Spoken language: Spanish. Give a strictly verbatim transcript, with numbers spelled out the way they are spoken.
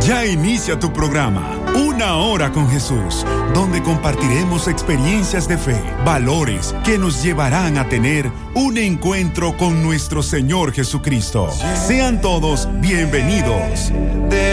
Ya inicia tu programa, Una Hora con Jesús, donde compartiremos experiencias de fe, valores que nos llevarán a tener un encuentro con nuestro Señor Jesucristo. Sean todos bienvenidos.